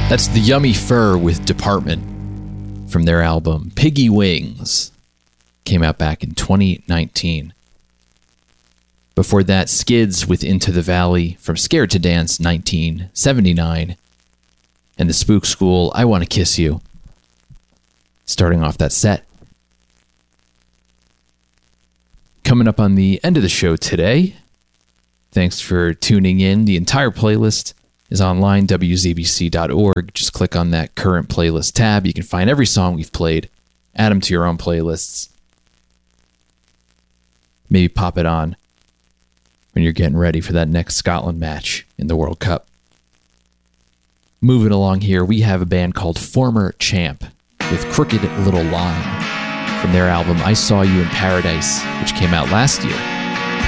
That's the Yummy Fur with Department from their album Piggy Wings. Came out back in 2019. Before that, Skids with Into the Valley from Scared to Dance 1979. And the Spook School, I Want to Kiss You. Starting off that set. Coming up on the end of the show today. Thanks for tuning in. The entire playlist is online, wzbc.org. Just click on that current playlist tab. You can find every song we've played. Add them to your own playlists. Maybe pop it on when you're getting ready for that next Scotland match in the World Cup. Moving along here, we have a band called Former Champ with Crooked Little Line from their album I Saw You in Paradise, which came out last year.